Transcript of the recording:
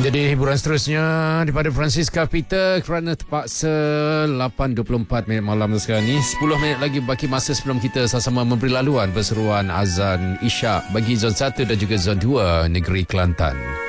Jadi hiburan seterusnya daripada Francisca Peter kerana terpaksa 8.24 minit malam sekarang ni. 10 minit lagi baki masa sebelum kita sama-sama memberi laluan perseruan azan Isyak bagi Zon 1 dan juga Zon 2 Negeri Kelantan.